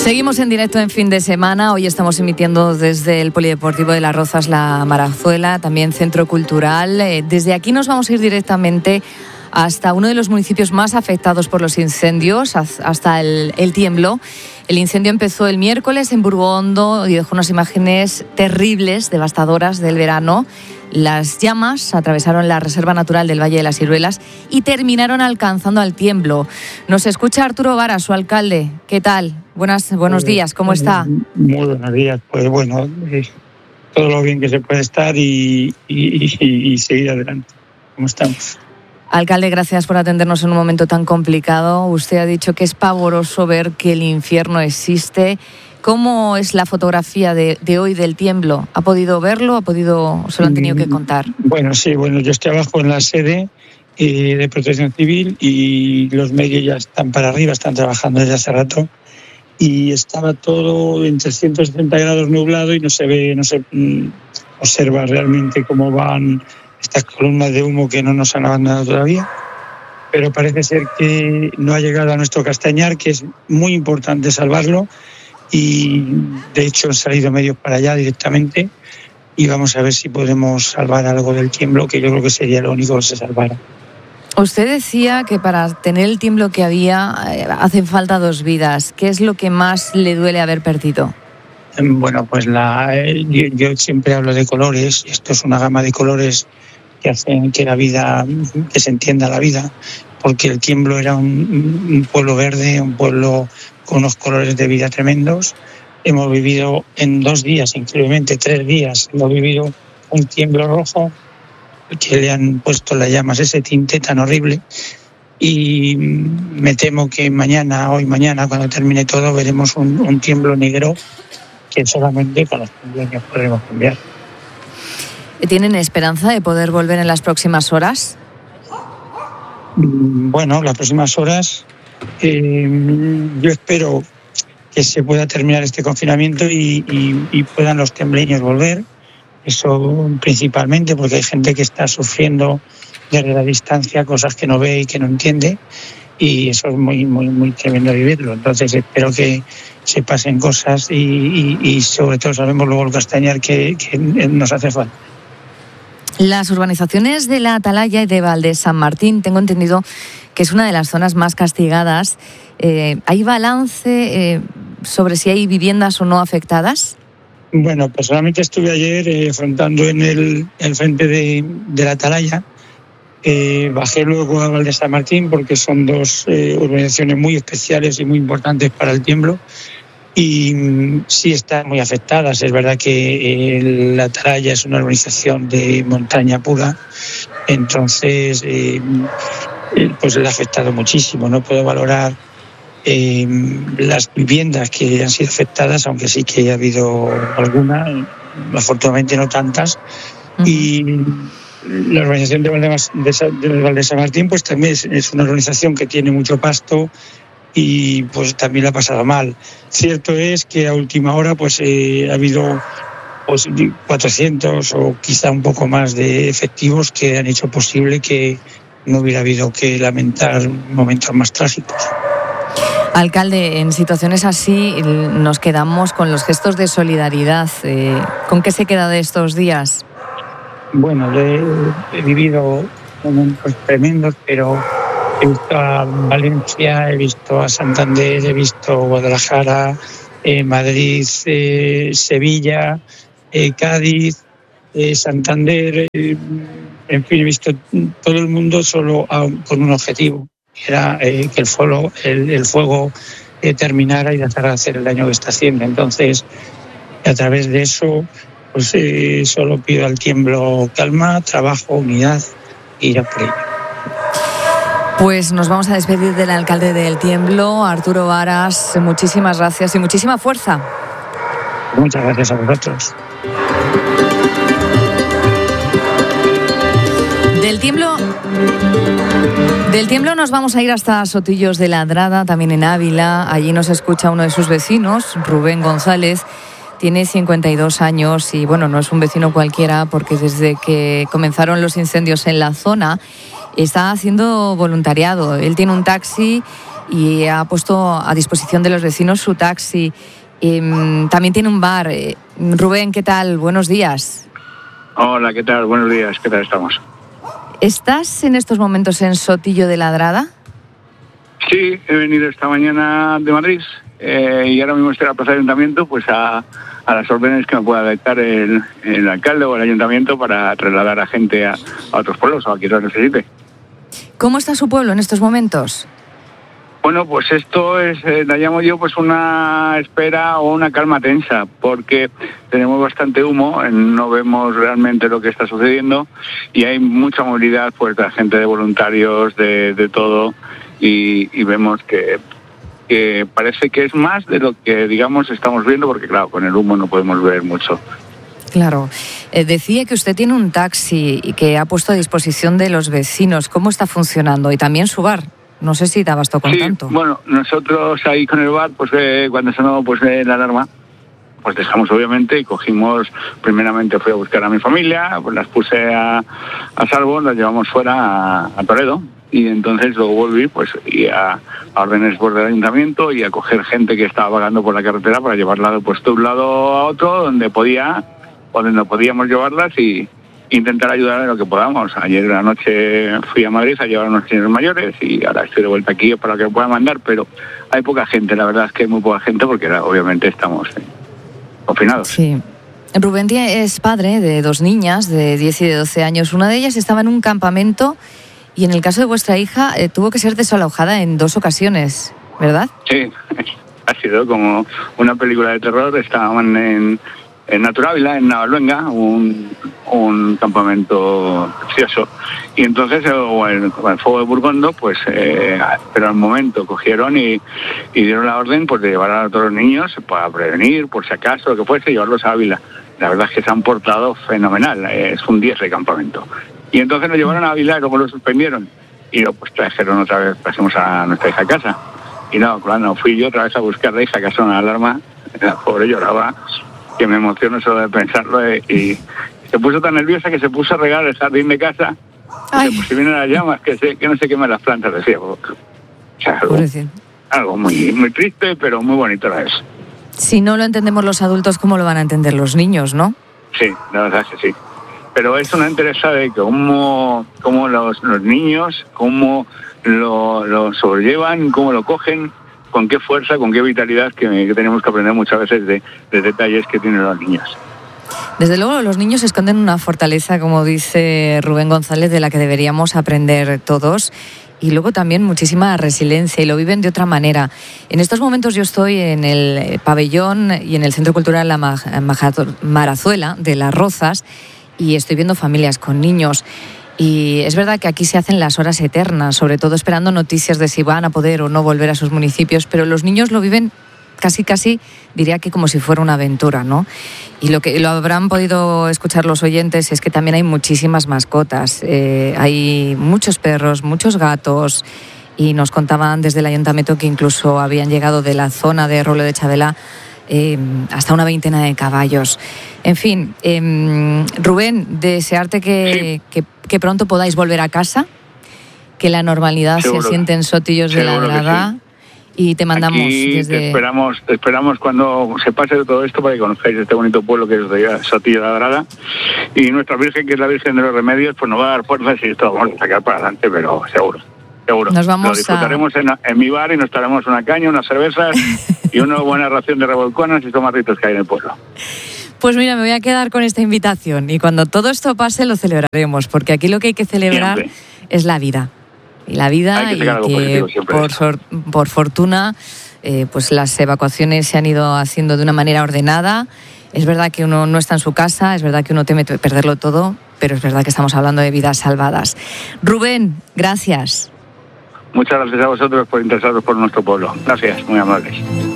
Seguimos en directo en fin de semana. Hoy estamos emitiendo desde el Polideportivo de Las Rozas, La Marazuela, también Centro Cultural. Desde aquí nos vamos a ir directamente hasta uno de los municipios más afectados por los incendios, hasta el Tiemblo. El incendio empezó el miércoles en Burgondo y dejó unas imágenes terribles, devastadoras del verano. Las llamas atravesaron la Reserva Natural del Valle de las Ciruelas y terminaron alcanzando al Tiemblo. Nos escucha Arturo Vara, su alcalde. ¿Qué tal? Buenos días, ¿cómo está? Muy buenos días. Pues bueno, todo lo bien que se puede estar y seguir adelante. ¿Cómo estamos? Alcalde, gracias por atendernos en un momento tan complicado. Usted ha dicho que es pavoroso ver que el infierno existe. ¿Cómo es la fotografía de hoy del Tiemblo? ¿Ha podido verlo? ¿O se lo han tenido que contar? Bueno, sí, yo estoy abajo en la sede de Protección Civil y los medios ya están para arriba, están trabajando desde hace rato. Y estaba todo en 360 grados nublado y no se observa realmente cómo van estas columnas de humo que no nos han abandonado todavía, pero parece ser que no ha llegado a nuestro Castañar, que es muy importante salvarlo, y de hecho han salido medios para allá directamente y vamos a ver si podemos salvar algo del Tiemblo, que yo creo que sería lo único que se salvara. Usted decía que para tener el Tiemblo que había hacen falta 2 vidas. ¿Qué es lo que más le duele haber perdido? Bueno, pues yo siempre hablo de colores. Esto es una gama de colores que hacen que que se entienda la vida, porque el Tiemblo era un pueblo verde, un pueblo con unos colores de vida tremendos. Hemos vivido en 2 días, increíblemente 3 días, hemos vivido un Tiemblo rojo, que le han puesto las llamas ese tinte tan horrible, y me temo que hoy mañana, cuando termine todo, veremos un Tiemblo negro que solamente con los temblores podremos cambiar. ¿Tienen esperanza de poder volver en las próximas horas? Bueno, las próximas horas yo espero que se pueda terminar este confinamiento y puedan los tembleños volver. Eso principalmente porque hay gente que está sufriendo desde la distancia cosas que no ve y que no entiende, y eso es muy, muy, muy tremendo vivirlo. Entonces espero que se pasen cosas y sobre todo sabemos luego el Castañar que nos hace falta. Las urbanizaciones de la Atalaya y de Valdés San Martín, tengo entendido que es una de las zonas más castigadas. ¿Hay balance sobre si hay viviendas o no afectadas? Bueno, personalmente estuve ayer afrontando en el frente de la Atalaya. Bajé luego a Valdés San Martín porque son 2 urbanizaciones muy especiales y muy importantes para el Tiemblo. Y sí están muy afectadas. Es verdad que la Atalaya es una urbanización de montaña pura, entonces pues le ha afectado muchísimo. No puedo valorar las viviendas que han sido afectadas, aunque sí que ha habido algunas, afortunadamente no tantas. Y la urbanización de Valdés San Martín pues también es una urbanización que tiene mucho pasto y pues también la ha pasado mal. Cierto es que a última hora pues ha habido 400 o quizá un poco más de efectivos que han hecho posible que no hubiera habido que lamentar momentos más trágicos. Alcalde, en situaciones así nos quedamos con los gestos de solidaridad. ¿Con qué se queda de estos días? Bueno, he vivido momentos tremendos, pero he visto a Valencia, he visto a Santander, he visto Guadalajara, Madrid, Sevilla, Cádiz, Santander, en fin, he visto todo el mundo solo con un objetivo, que era que el fuego terminara y dejar de hacer el daño que está haciendo. Entonces, a través de eso, pues solo pido al Tiemblo calma, trabajo, unidad e ir a por ello. Pues nos vamos a despedir del alcalde del Tiemblo, Arturo Varas. Muchísimas gracias y muchísima fuerza. Muchas gracias a vosotros. Del Tiemblo nos vamos a ir hasta Sotillos de Ladrada, también en Ávila. Allí nos escucha uno de sus vecinos, Rubén González. Tiene 52 años y bueno, no es un vecino cualquiera porque desde que comenzaron los incendios en la zona está haciendo voluntariado. Él tiene un taxi y ha puesto a disposición de los vecinos su taxi. También tiene un bar. Rubén, ¿qué tal? Buenos días. Hola, ¿qué tal? Buenos días, ¿qué tal estamos? ¿Estás en estos momentos en Sotillo de Ladrada? Sí, he venido esta mañana de Madrid y ahora mismo estoy en la plaza de ayuntamiento, pues a las órdenes que me pueda dictar el alcalde o el ayuntamiento para trasladar a gente a otros pueblos o a quien lo necesite. ¿Cómo está su pueblo en estos momentos? Bueno, pues esto es, la llamo yo pues una espera o una calma tensa, porque tenemos bastante humo, no vemos realmente lo que está sucediendo y hay mucha movilidad, pues de gente, de voluntarios, de todo, y vemos que parece que es más de lo que, digamos, estamos viendo, porque claro, con el humo no podemos ver mucho. Claro. Decía que usted tiene un taxi y que ha puesto a disposición de los vecinos. ¿Cómo está funcionando? Y también su bar. No sé si te abasto con tanto. Bueno, nosotros ahí con el bar, pues cuando sonó pues la alarma, pues dejamos obviamente y cogimos, primeramente fui a buscar a mi familia, pues las puse a salvo, las llevamos fuera a Toledo y entonces luego volví pues y a órdenes por del ayuntamiento y a coger gente que estaba vagando por la carretera para llevarla pues de un lado a otro donde podíamos llevarlas y intentar ayudar en lo que podamos. Ayer en la noche fui a Madrid a llevar a unos señores mayores y ahora estoy de vuelta aquí para que pueda mandar, pero hay poca gente, la verdad es que hay muy poca gente porque obviamente estamos confinados. Sí. Rubén es padre de 2 niñas de 10 y de 12 años. Una de ellas estaba en un campamento y en el caso de vuestra hija tuvo que ser desalojada en 2 ocasiones, ¿verdad? Sí, ha sido como una película de terror. Estaban en Naturávila, en Navaluenga, un campamento precioso. Y entonces, el fuego de Burgondo, pues, pero al momento cogieron y dieron la orden pues de llevar a todos los niños para prevenir, por si acaso, lo que fuese, llevarlos a Ávila. La verdad es que se han portado fenomenal, es un 10 de campamento. Y entonces nos llevaron a Ávila y luego lo suspendieron. Y luego pues trajeron otra vez, pasamos a nuestra hija a casa. Y no, claro, fui yo otra vez a buscar a la hija, que sonó la alarma, la pobre lloraba, que me emociono solo de pensarlo y se puso tan nerviosa que se puso a regar el jardín de casa. Pues si vienen las llamas, que no se quemen las plantas, decía. O sea, algo muy, muy triste, pero muy bonito la es. Si no lo entendemos los adultos, ¿cómo lo van a entender los niños, no? Sí, la verdad es que sí. Pero es una interesa de cómo los niños, cómo lo sobrellevan, cómo lo cogen, con qué fuerza, con qué vitalidad, que tenemos que aprender muchas veces de detalles que tienen los niños. Desde luego los niños esconden una fortaleza, como dice Rubén González, de la que deberíamos aprender todos, y luego también muchísima resiliencia, y lo viven de otra manera. En estos momentos yo estoy en el pabellón y en el Centro Cultural La Marazuela de Las Rozas y estoy viendo familias con niños. Y es verdad que aquí se hacen las horas eternas, sobre todo esperando noticias de si van a poder o no volver a sus municipios, pero los niños lo viven casi, diría que como si fuera una aventura, ¿no? Y lo habrán podido escuchar los oyentes es que también hay muchísimas mascotas, hay muchos perros, muchos gatos, y nos contaban desde el ayuntamiento que incluso habían llegado de la zona de Roble de Chavela hasta una 20 de caballos. En fin, Rubén, desearte que pronto podáis volver a casa, que la normalidad se asiente en Sotillos de Ladrada, y te mandamos aquí desde... Te esperamos cuando se pase de todo esto para que conozcáis este bonito pueblo que es Sotillos de Ladrada, y nuestra Virgen, que es la Virgen de los Remedios, pues nos va a dar fuerzas y esto vamos a sacar para adelante, pero seguro. Nos vamos lo disfrutaremos en mi bar y nos traeremos una caña, unas cervezas y una buena ración de revolconas y tomates que hay en el pueblo. Pues mira, me voy a quedar con esta invitación y cuando todo esto pase lo celebraremos, porque aquí lo que hay que celebrar es la vida. Y la vida, y que por fortuna pues las evacuaciones se han ido haciendo de una manera ordenada. Es verdad que uno no está en su casa, es verdad que uno teme perderlo todo, pero es verdad que estamos hablando de vidas salvadas. Rubén, gracias. Muchas gracias a vosotros por interesaros por nuestro pueblo. Gracias, muy amables.